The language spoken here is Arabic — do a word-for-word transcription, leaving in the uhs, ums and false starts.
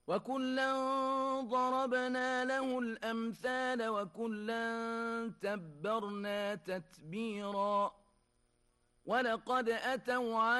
وكلا ضربنا له الأمثال وكلا تبرنا تتبيرا ولقد أتوا